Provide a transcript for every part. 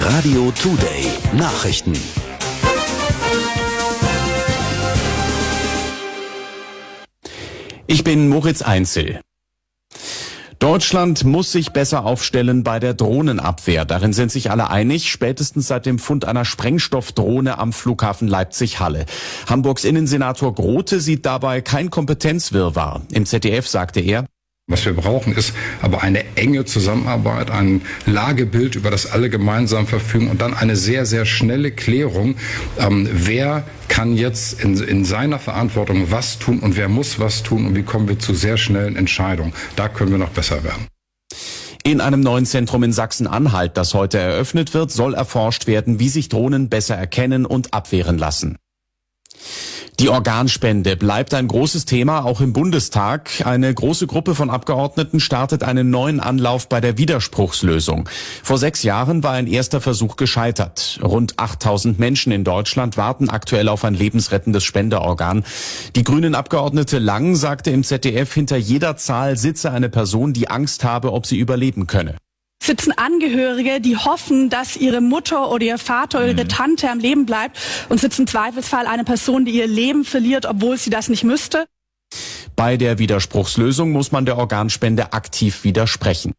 Radio Today Nachrichten. Ich bin Moritz Einzel. Deutschland muss sich besser aufstellen bei der Drohnenabwehr. Darin sind sich alle einig, spätestens seit dem Fund einer Sprengstoffdrohne am Flughafen Leipzig-Halle. Hamburgs Innensenator Grote sieht dabei kein Kompetenzwirrwarr. Im ZDF sagte er: Was wir brauchen, ist aber eine enge Zusammenarbeit, ein Lagebild, über das alle gemeinsam verfügen und dann eine sehr, sehr schnelle Klärung. Wer kann jetzt in seiner Verantwortung was tun und wer muss was tun und wie kommen wir zu sehr schnellen Entscheidungen? Da können wir noch besser werden. In einem neuen Zentrum in Sachsen-Anhalt, das heute eröffnet wird, soll erforscht werden, wie sich Drohnen besser erkennen und abwehren lassen. Die Organspende bleibt ein großes Thema, auch im Bundestag. Eine große Gruppe von Abgeordneten startet einen neuen Anlauf bei der Widerspruchslösung. Vor 6 Jahren war ein erster Versuch gescheitert. Rund 8000 Menschen in Deutschland warten aktuell auf ein lebensrettendes Spenderorgan. Die grünen Abgeordnete Lang sagte im ZDF, hinter jeder Zahl sitze eine Person, die Angst habe, ob sie überleben könne. Sitzen Angehörige, die hoffen, dass ihre Mutter oder ihr Vater oder ihre Tante am Leben bleibt, und sitzt im Zweifelsfall eine Person, die ihr Leben verliert, obwohl sie das nicht müsste. Bei der Widerspruchslösung muss man der Organspende aktiv widersprechen.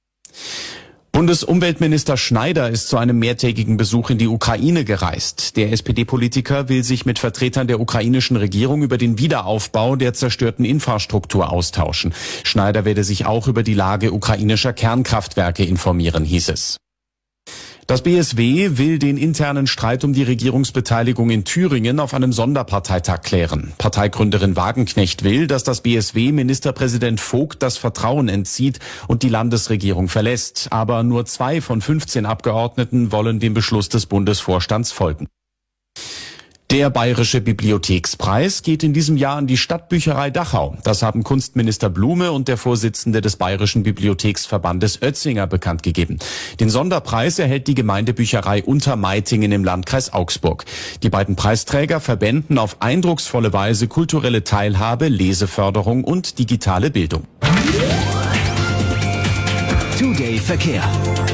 Bundesumweltminister Schneider ist zu einem mehrtägigen Besuch in die Ukraine gereist. Der SPD-Politiker will sich mit Vertretern der ukrainischen Regierung über den Wiederaufbau der zerstörten Infrastruktur austauschen. Schneider werde sich auch über die Lage ukrainischer Kernkraftwerke informieren, hieß es. Das BSW will den internen Streit um die Regierungsbeteiligung in Thüringen auf einem Sonderparteitag klären. Parteigründerin Wagenknecht will, dass das BSW Ministerpräsident Vogt das Vertrauen entzieht und die Landesregierung verlässt. Aber nur 2 von 15 Abgeordneten wollen dem Beschluss des Bundesvorstands folgen. Der Bayerische Bibliothekspreis geht in diesem Jahr an die Stadtbücherei Dachau. Das haben Kunstminister Blume und der Vorsitzende des Bayerischen Bibliotheksverbandes Oetzinger bekannt gegeben. Den Sonderpreis erhält die Gemeindebücherei Untermeitingen im Landkreis Augsburg. Die beiden Preisträger verbänden auf eindrucksvolle Weise kulturelle Teilhabe, Leseförderung und digitale Bildung. Today Verkehr.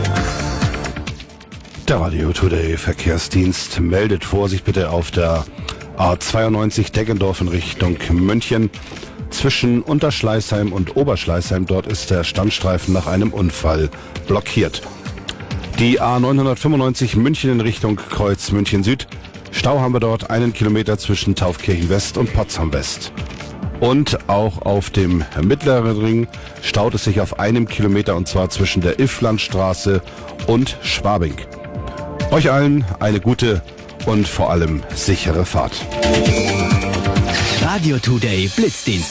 Der Radio Today Verkehrsdienst meldet Vorsicht bitte auf der A92 Deggendorf in Richtung München. Zwischen Unterschleißheim und Oberschleißheim, dort ist der Standstreifen nach einem Unfall blockiert. Die A995 München in Richtung Kreuz München Süd. Stau haben wir dort 1 Kilometer zwischen Taufkirchen West und Potsdam West. Und auch auf dem mittleren Ring staut es sich auf 1 Kilometer, und zwar zwischen der Ifflandstraße und Schwabing. Euch allen eine gute und vor allem sichere Fahrt. Radio Today Blitzdienst.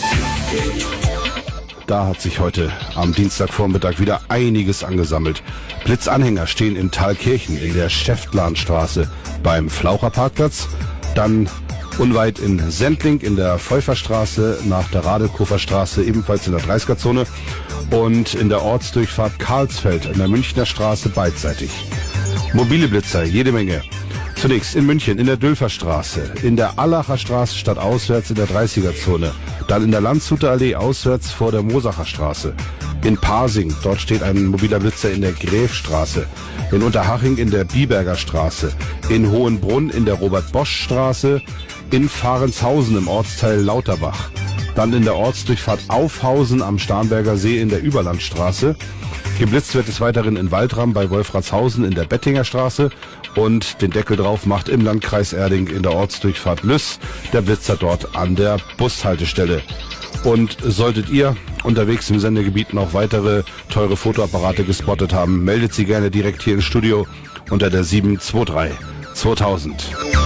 Da hat sich heute am Dienstagvormittag wieder einiges angesammelt. Blitzanhänger stehen in Thalkirchen in der Schäftlarnstraße beim Flaucherparkplatz. Dann unweit in Sendling in der Pfeuferstraße nach der Radelkoferstraße, ebenfalls in der 30er-Zone. Und in der Ortsdurchfahrt Karlsfeld in der Münchner Straße beidseitig. Mobile Blitzer, jede Menge. Zunächst in München in der Dülferstraße, in der Allacher Straße stadtauswärts in der 30er-Zone, dann in der Landshuter Allee auswärts vor der Mosacher Straße. In Pasing, dort steht ein mobiler Blitzer in der Gräfstraße, in Unterhaching in der Biberger Straße, in Hohenbrunn in der Robert-Bosch-Straße, in Fahrenshausen im Ortsteil Lauterbach, dann in der Ortsdurchfahrt Aufhausen am Starnberger See in der Überlandstraße. Geblitzt wird es weiterhin in Waldram bei Wolfratshausen in der Bettinger Straße und den Deckel drauf macht im Landkreis Erding in der Ortsdurchfahrt Lüss der Blitzer dort an der Bushaltestelle. Und solltet ihr unterwegs im Sendegebiet noch weitere teure Fotoapparate gespottet haben, meldet sie gerne direkt hier ins Studio unter der 723 2000.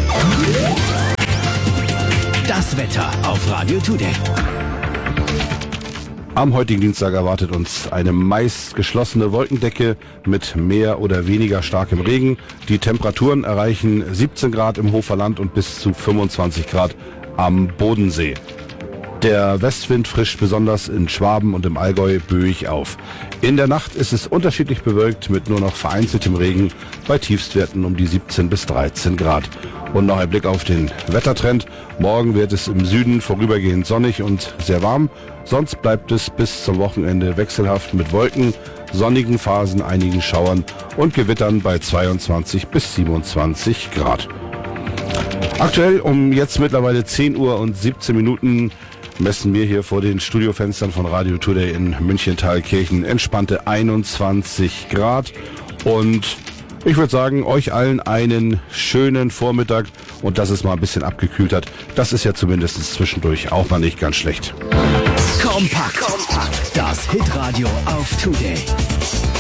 Das Wetter auf Radio Today. Am heutigen Dienstag erwartet uns eine meist geschlossene Wolkendecke mit mehr oder weniger starkem Regen. Die Temperaturen erreichen 17 Grad im Hoferland und bis zu 25 Grad am Bodensee. Der Westwind frischt besonders in Schwaben und im Allgäu böig auf. In der Nacht ist es unterschiedlich bewölkt mit nur noch vereinzeltem Regen bei Tiefstwerten um die 17 bis 13 Grad. Und noch ein Blick auf den Wettertrend. Morgen wird es im Süden vorübergehend sonnig und sehr warm. Sonst bleibt es bis zum Wochenende wechselhaft mit Wolken. sonnigen Phasen, einigen Schauern und Gewittern bei 22 bis 27 Grad. Aktuell um jetzt mittlerweile 10 Uhr und 17 Minuten messen wir hier vor den Studiofenstern von Radio Today in München-Thalkirchen entspannte 21 Grad. Und ich würde sagen, euch allen einen schönen Vormittag und dass es mal ein bisschen abgekühlt hat, das ist ja zumindest zwischendurch auch mal nicht ganz schlecht. Kompakt. Das Hitradio auf Today.